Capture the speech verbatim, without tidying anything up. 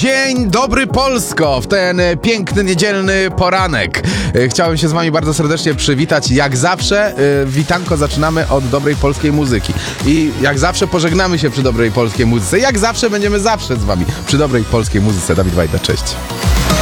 Dzień dobry Polsko w ten piękny, niedzielny poranek. Chciałem się z wami bardzo serdecznie przywitać. Jak zawsze witanko zaczynamy od dobrej polskiej muzyki. I jak zawsze pożegnamy się przy dobrej polskiej muzyce. Jak zawsze będziemy zawsze z wami przy dobrej polskiej muzyce. Dawid Wajda, cześć.